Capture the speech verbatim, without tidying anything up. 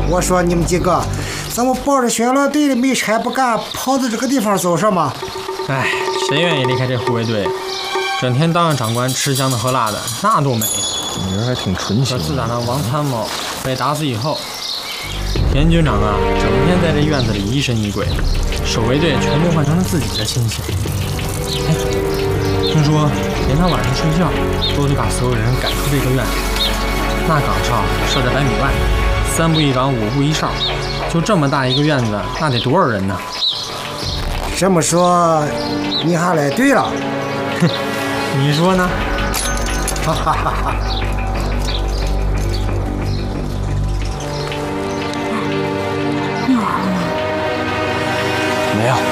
我说你们几个，怎么抱着宣传队的没差不干，跑到这个地方做什么？ 哎，谁愿意离开这护卫队？整天当着长官吃香的喝辣的，那多美呀！ 你人还挺纯情。 可自打那王参谋被打死以后，田军长啊，整天在这院子里疑神疑鬼，守卫队全部换成了自己的亲戚。哎，听说连他晚上睡觉都得把所有人赶出这个院子。那岗哨设在百米外，三步一岗，五步一哨，就这么大一个院子，那得多少人呢？ 这么说，你还来对了？ 哼，你说呢？ 哈哈哈哈！ 你玩了吗？ 没有。